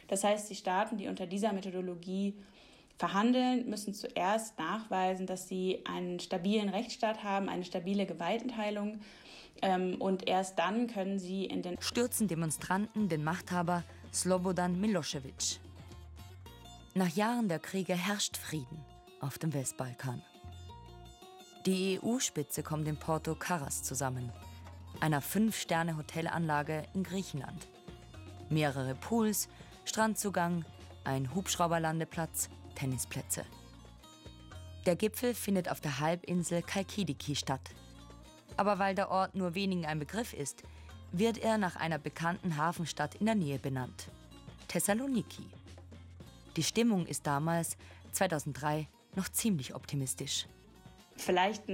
Das heißt, die Staaten, die unter dieser Methodologie verhandeln, müssen zuerst nachweisen, dass sie einen stabilen Rechtsstaat haben, eine stabile Gewaltenteilung. Und erst dann können sie in den stürzen Demonstranten den Machthaber Slobodan Milošević. Nach Jahren der Kriege herrscht Frieden auf dem Westbalkan. Die EU-Spitze kommt in Porto Carras zusammen, einer 5-Sterne-Hotelanlage in Griechenland. Mehrere Pools, Strandzugang, ein Hubschrauberlandeplatz, Tennisplätze. Der Gipfel findet auf der Halbinsel Chalkidiki statt. Aber weil der Ort nur wenigen ein Begriff ist, wird er nach einer bekannten Hafenstadt in der Nähe benannt: Thessaloniki. Die Stimmung ist damals, 2003, noch ziemlich optimistisch. Vielleicht